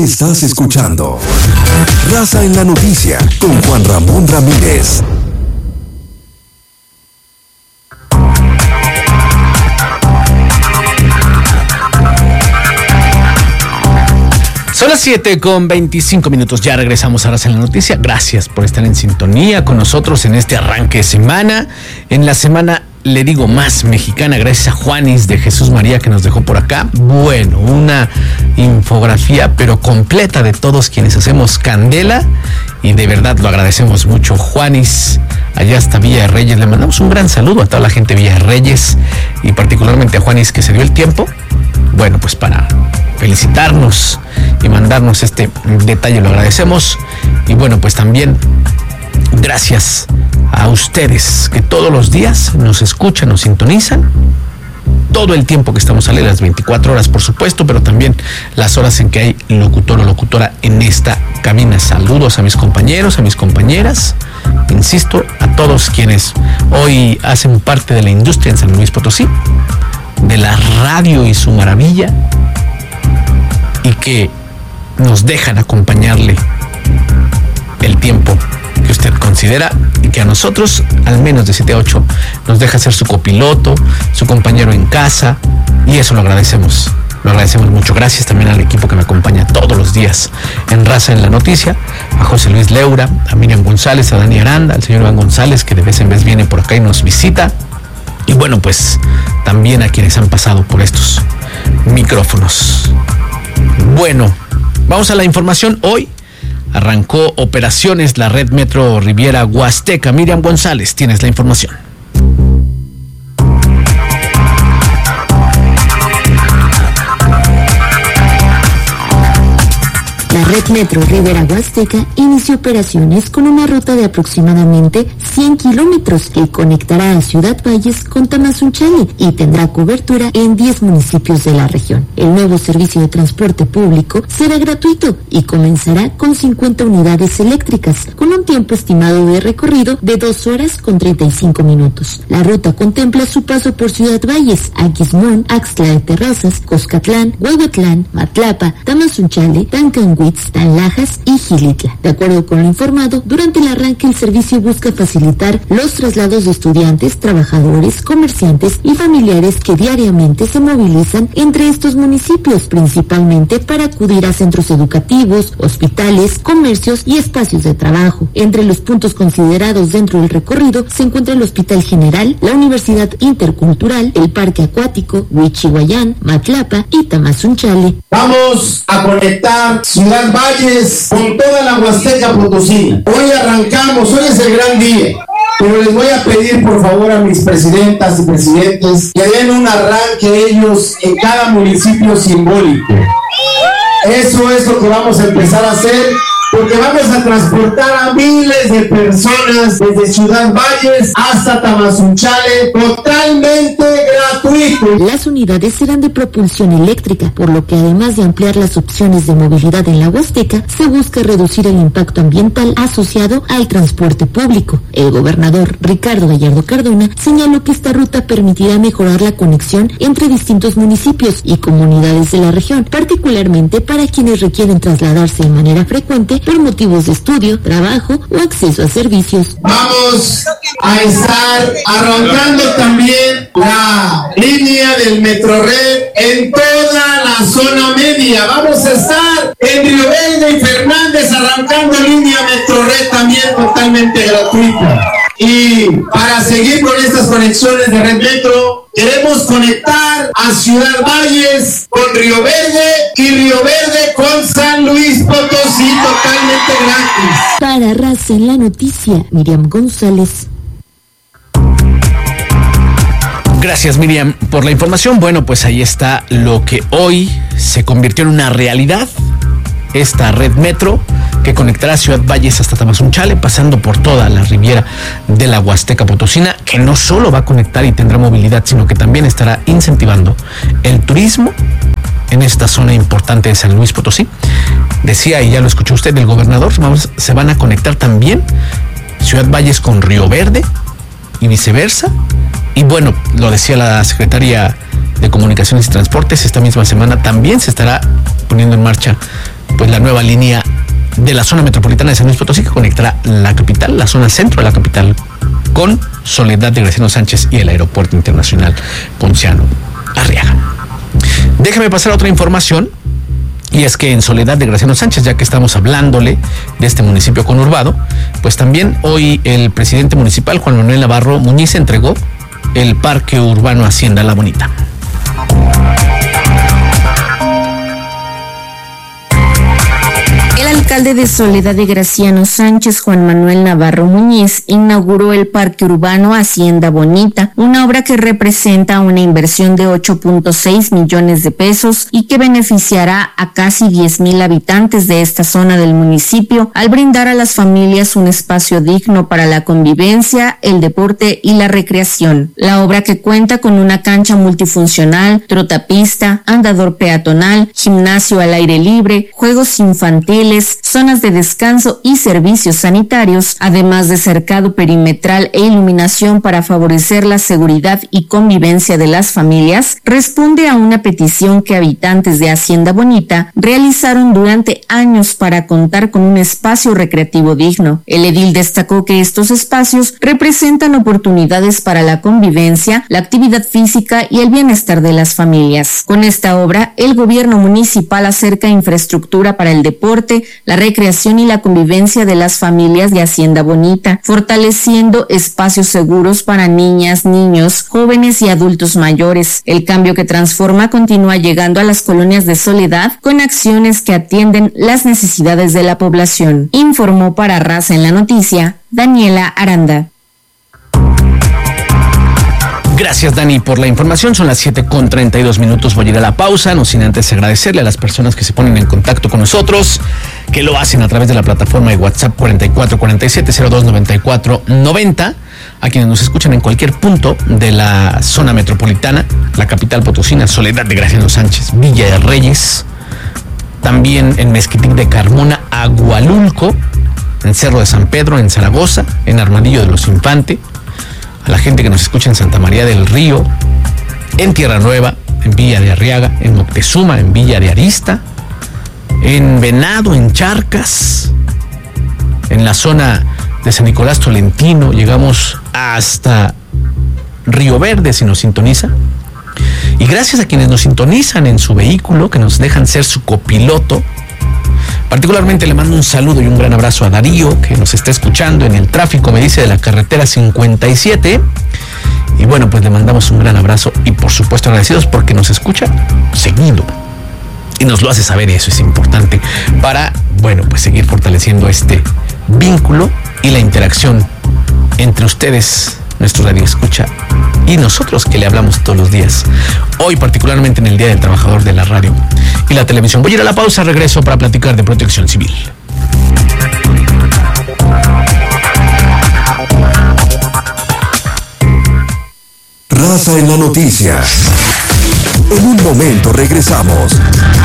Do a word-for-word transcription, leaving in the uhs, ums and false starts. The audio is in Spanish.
Estás escuchando Raza en la Noticia con Juan Ramón Ramírez. Son las siete con veinticinco minutos, ya regresamos a Raza en la Noticia. Gracias por estar en sintonía con nosotros en este arranque de semana. En la semana, le digo, más mexicana, gracias a Juanis de Jesús María que nos dejó por acá. Bueno, una infografía pero completa de todos quienes hacemos Candela y de verdad lo agradecemos mucho. Juanis, allá hasta Villa de Reyes, le mandamos un gran saludo a toda la gente de Villa de Reyes y particularmente a Juanis que se dio el tiempo, bueno, pues para felicitarnos y mandarnos este detalle, lo agradecemos. Y bueno, pues también gracias a ustedes que todos los días nos escuchan, nos sintonizan, todo el tiempo que estamos al aire, las veinticuatro horas por supuesto, pero también las horas en que hay locutor o locutora en esta cabina. Saludos a mis compañeros, a mis compañeras, insisto, a todos quienes hoy hacen parte de la industria en San Luis Potosí, de la radio y su maravilla, y que nos dejan acompañarle el tiempo que usted considera y que a nosotros, al menos de siete a ocho, nos deja ser su copiloto, su compañero en casa, y eso lo agradecemos, lo agradecemos mucho. Gracias también al equipo que me acompaña todos los días en Raza en la Noticia, a José Luis Leura, a Miriam González, a Dani Aranda, al señor Iván González, que de vez en vez viene por acá y nos visita, y bueno, pues también a quienes han pasado por estos micrófonos. Bueno, vamos a la información. Hoy arrancó operaciones la red Metro Riviera Huasteca. Miriam González, tienes la información. La red Metro Riviera Huasteca inició operaciones con una ruta de aproximadamente cien kilómetros que conectará a Ciudad Valles con Tamazunchale y tendrá cobertura en diez municipios de la región. El nuevo servicio de transporte público será gratuito y comenzará con cincuenta unidades eléctricas, con un tiempo estimado de recorrido de dos horas con treinta y cinco minutos. La ruta contempla su paso por Ciudad Valles, Aquismón, Axtla de Terrazas, Coscatlán, Huehuetlán, Matlapa, Tamazunchale, Tancanhuitz, Tanlajas y Gilitla. De acuerdo con lo informado, durante el arranque el servicio busca facilitar los traslados de estudiantes, trabajadores, comerciantes y familiares que diariamente se movilizan entre estos municipios, principalmente para acudir a centros educativos, hospitales, comercios y espacios de trabajo. Entre los puntos considerados dentro del recorrido se encuentra el Hospital General, la Universidad Intercultural, el Parque Acuático, Huichihuayán, Matlapa y Tamazunchale. Vamos a conectar Ciudad Valles con toda la Huasteca Potosina. Hoy arrancamos, hoy es el gran día, pero les voy a pedir por favor a mis presidentas y presidentes que den un arranque ellos en cada municipio simbólico. Eso es lo que vamos a empezar a hacer, porque vamos a transportar a miles de personas desde Ciudad Valles hasta Tamazunchale totalmente gratuito. Las unidades serán de propulsión eléctrica, por lo que además de ampliar las opciones de movilidad en la Huasteca, se busca reducir el impacto ambiental asociado al transporte público. El gobernador Ricardo Gallardo Cardona señaló que esta ruta permitirá mejorar la conexión entre distintos municipios y comunidades de la región, particularmente para quienes requieren trasladarse de manera frecuente por motivos de estudio, trabajo o acceso a servicios. Vamos a estar arrancando también la línea del Metrored en toda la zona media. Vamos a estar en Río Verde y Fernández arrancando línea Metrored también totalmente gratuita. Y para seguir con estas conexiones de Red Metro, queremos conectar a Ciudad Valles con Río Verde y Río Verde con San Luis Potosí totalmente gratis. Para Raza en la Noticia, Miriam González. Gracias, Miriam, por la información. Bueno, pues ahí está lo que hoy se convirtió en una realidad. Esta red Metro que conectará Ciudad Valles hasta Tamazunchale, pasando por toda la riviera de la Huasteca Potosina, que no solo va a conectar y tendrá movilidad, sino que también estará incentivando el turismo en esta zona importante de San Luis Potosí. Decía, y ya lo escuchó usted, el gobernador, vamos, se van a conectar también Ciudad Valles con Río Verde y viceversa. Y bueno, lo decía la secretaria de Comunicaciones y Transportes, esta misma semana también se estará poniendo en marcha pues la nueva línea de la zona metropolitana de San Luis Potosí, que conectará la capital, la zona centro de la capital, con Soledad de Graciano Sánchez y el Aeropuerto Internacional Ponciano Arriaga. Déjame pasar a otra información, y es que en Soledad de Graciano Sánchez, ya que estamos hablándole de este municipio conurbado, pues también hoy el presidente municipal, Juan Manuel Navarro Muñiz, entregó el Parque Urbano Hacienda La Bonita. El alcalde de Soledad de Graciano Sánchez, Juan Manuel Navarro Muñiz, inauguró el Parque Urbano Hacienda Bonita, una obra que representa una inversión de ocho punto seis millones de pesos y que beneficiará a casi diez mil habitantes de esta zona del municipio al brindar a las familias un espacio digno para la convivencia, el deporte y la recreación. La obra, que cuenta con una cancha multifuncional, trotapista, andador peatonal, gimnasio al aire libre, juegos infantiles, zonas de descanso y servicios sanitarios, además de cercado perimetral e iluminación para favorecer la seguridad y convivencia de las familias, responde a una petición que habitantes de Hacienda Bonita realizaron durante años para contar con un espacio recreativo digno. El edil destacó que estos espacios representan oportunidades para la convivencia, la actividad física y el bienestar de las familias. Con esta obra, el gobierno municipal acerca infraestructura para el deporte, la recreación y la convivencia de las familias de Hacienda Bonita, fortaleciendo espacios seguros para niñas, niños, jóvenes y adultos mayores. El cambio que transforma continúa llegando a las colonias de Soledad con acciones que atienden las necesidades de la población. Informó para Raza en la Noticia, Daniela Aranda. Gracias, Dani, por la información. Son las siete con treinta y dos minutos. Voy a ir a la pausa, no sin antes agradecerle a las personas que se ponen en contacto con nosotros, que lo hacen a través de la plataforma de WhatsApp cuarenta y cuatro cuarenta y siete cero dos noventa y cuatro noventa, a quienes nos escuchan en cualquier punto de la zona metropolitana, la capital potosina, Soledad de Graciano Sánchez, Villa de Reyes, también en Mezquitic de Carmona, Agualulco, en Cerro de San Pedro, en Zaragoza, en Armadillo de los Infante, a la gente que nos escucha en Santa María del Río, en Tierra Nueva, en Villa de Arriaga, en Moctezuma, en Villa de Arista, en Venado, en Charcas, en la zona de San Nicolás Tolentino, llegamos hasta Río Verde si nos sintoniza. Y gracias a quienes nos sintonizan en su vehículo, que nos dejan ser su copiloto. Particularmente le mando un saludo y un gran abrazo a Darío, que nos está escuchando en el tráfico, me dice, de la carretera cincuenta y siete. Y bueno, pues le mandamos un gran abrazo y por supuesto agradecidos porque nos escucha seguido. Y nos lo hace saber, y eso es importante para, bueno, pues seguir fortaleciendo este vínculo y la interacción entre ustedes, nuestro radio escucha, y nosotros que le hablamos todos los días. Hoy particularmente en el Día del Trabajador de la radio y la televisión. Voy a ir a la pausa, regreso para platicar de protección civil. Raza en la Noticia. En un momento regresamos.